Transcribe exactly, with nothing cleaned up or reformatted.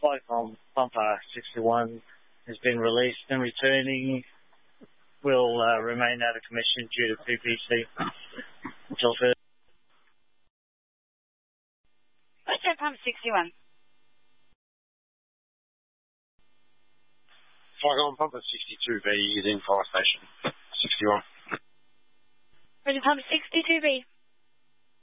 Cyclone Pumper sixty-one has been released and returning will uh, remain out of commission due to P P C until further. Cyclone Pump sixty-one. Cyclone Pumper sixty-two B is in fire station sixty-one. Cyclone Pump sixty-two B.